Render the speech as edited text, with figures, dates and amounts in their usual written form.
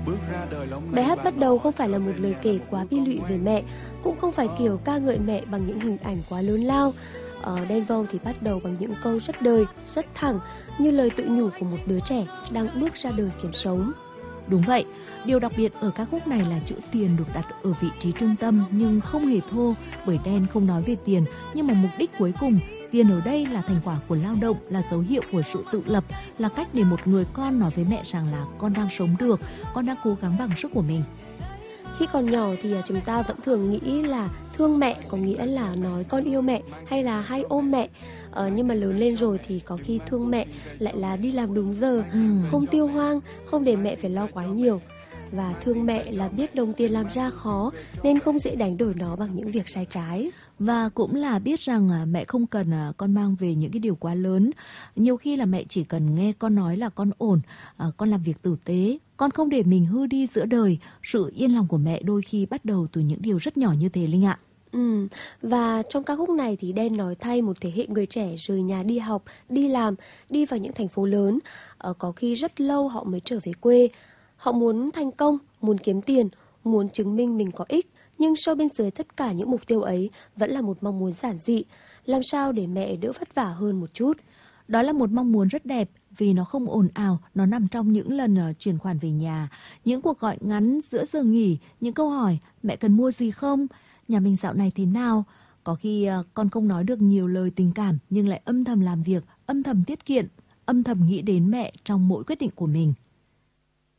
Bài hát bắt đầu không phải là một lời kể quá bi lụy về mẹ, cũng không phải kiểu ca ngợi mẹ bằng những hình ảnh quá lớn lao. Đen Vâu thì bắt đầu bằng những câu rất đời, rất thẳng, như lời tự nhủ của một đứa trẻ đang bước ra đời kiếm sống. Đúng vậy, điều đặc biệt ở ca khúc này là chữ tiền được đặt ở vị trí trung tâm nhưng không hề thô, bởi Đen không nói về tiền nhưng mà mục đích cuối cùng. Tiền ở đây là thành quả của lao động, là dấu hiệu của sự tự lập, là cách để một người con nói với mẹ rằng là con đang sống được, con đang cố gắng bằng sức của mình. Khi còn nhỏ thì chúng ta vẫn thường nghĩ là thương mẹ có nghĩa là nói con yêu mẹ hay là hay ôm mẹ. Nhưng mà lớn lên rồi thì có khi thương mẹ lại là đi làm đúng giờ, không tiêu hoang, không để mẹ phải lo quá nhiều. Và thương mẹ là biết đồng tiền làm ra khó nên không dễ đánh đổi nó bằng những việc sai trái. Và cũng là biết rằng mẹ không cần con mang về những cái điều quá lớn. Nhiều khi là mẹ chỉ cần nghe con nói là con ổn, con làm việc tử tế, con không để mình hư đi giữa đời. Sự yên lòng của mẹ đôi khi bắt đầu từ những điều rất nhỏ như thế, Linh ạ. Và trong ca khúc này thì Đen nói thay một thế hệ người trẻ rời nhà đi học, đi làm, đi vào những thành phố lớn. Có khi rất lâu họ mới trở về quê. Họ muốn thành công, muốn kiếm tiền, muốn chứng minh mình có ích. Nhưng sâu bên dưới tất cả những mục tiêu ấy vẫn là một mong muốn giản dị. Làm sao để mẹ đỡ vất vả hơn một chút. Đó là một mong muốn rất đẹp vì nó không ồn ào, nó nằm trong những lần chuyển khoản về nhà, những cuộc gọi ngắn giữa giờ nghỉ, những câu hỏi mẹ cần mua gì không, nhà mình dạo này thế nào. Có khi con không nói được nhiều lời tình cảm nhưng lại âm thầm làm việc, âm thầm tiết kiệm, âm thầm nghĩ đến mẹ trong mỗi quyết định của mình.